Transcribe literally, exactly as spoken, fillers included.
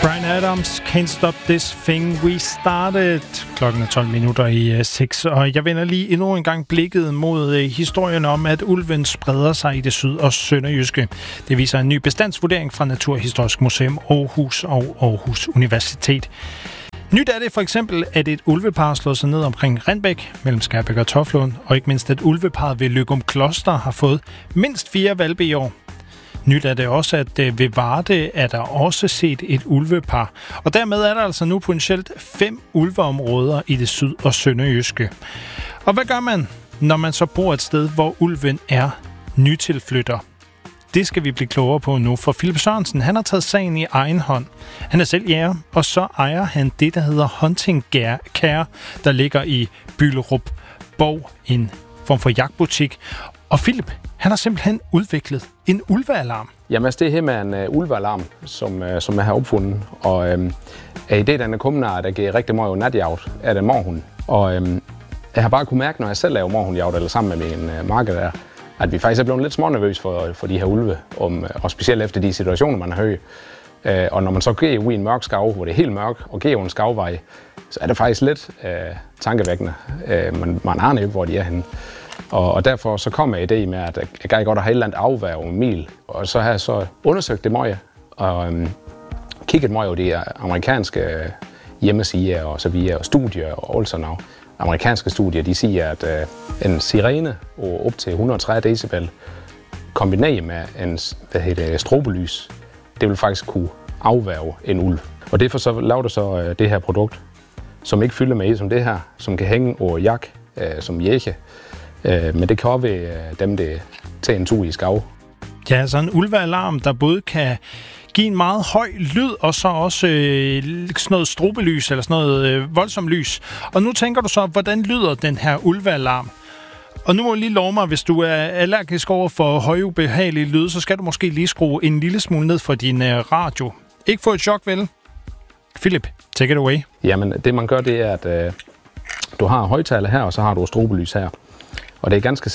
Bryan Adams, Can't Stop This Thing We Started. Klokken er tolv minutter i seks, og jeg vender lige endnu en gang blikket mod uh, historien om, at ulven spreder sig i det syd- og sønderjyske. Det viser en ny bestandsvurdering fra Naturhistorisk Museum Aarhus og Aarhus Universitet. Nyt er det for eksempel, at et ulvepar slår sig ned omkring Rindbæk mellem Skærbæk og Toflund, og ikke mindst, at ulveparret ved Løgum Kloster har fået mindst fire hvalpe i år. Nyt er det også, at ved Varde er der også set et ulvepar. Og dermed er der altså nu potentielt fem ulveområder i det syd- og sønderjyske. Og hvad gør man, når man så bor et sted, hvor ulven er nytilflytter? Det skal vi blive klogere på nu, for Philip Sørensen, han har taget sagen i egen hånd. Han er selv jæger, og så ejer han det, der hedder Hunting Care, der ligger i Byllerup Borg, en form for jagtbutik. Og Philip, han har simpelthen udviklet en ulvealarm. Jamen altså det her med en uh, ulvealarm, som, uh, som jeg har opfundet. Og um, er idéen, den er kommet af, at der giver rigtig meget natjagt af den morhund. Og um, jeg har bare kunne mærke, når jeg selv laver morhundjagt, eller sammen med min uh, marker der, at vi faktisk er blevet lidt smånervøse for, for de her ulve, om, og specielt efter de situationer, man har hørt. Uh, og når man så går ud i en mørk skav, hvor det er helt mørkt, og går en skavvej, så er det faktisk lidt uh, tankevækkende. Uh, man, man aner ikke, hvor de er henne. Og, og derfor så kom jeg idé med, at jeg gad godt at have et eller andet afværge en mil. Og så har jeg så undersøgt det meget, og øhm, kigget meget over de amerikanske hjemmesider og så videre, og studier og alt sådan noget. Amerikanske studier, de siger, at øh, en sirene op til et hundrede og tredive decibel kombineret med en hvad hedder det, strobelys, det vil faktisk kunne afværge en ulv. Og derfor så lavede jeg så øh, det her produkt, som ikke fylder med som det her, som kan hænge over jak, øh, som jække. Men det kan også være dem, der tager en tur i skav. Ja, altså en ulvealarm, der både kan give en meget høj lyd, og så også øh, sådan noget strobelys, eller sådan noget øh, voldsomt lys. Og nu tænker du så, hvordan lyder den her ulvealarm? Og nu må jeg lige love mig, hvis du er allergisk over for højubehagelige lyd, så skal du måske lige skrue en lille smule ned for din øh, radio. Ikke få et chok, vel? Philip, take it away. Jamen, det man gør, det er, at øh, du har højtaler her, og så har du strobelys her. Og det er ganske